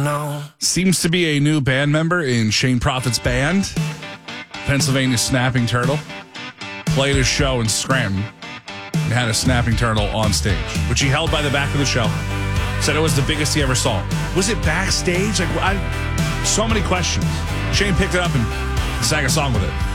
know. Seems to be a new band member in Shane Prophet's band, Pennsylvania Snapping Turtle. Played a show in Scranton and had a snapping turtle on stage, which he held by the back of the show. Said it was the biggest he ever saw. Was it backstage? So many questions. Shane picked it up and sang a song with it.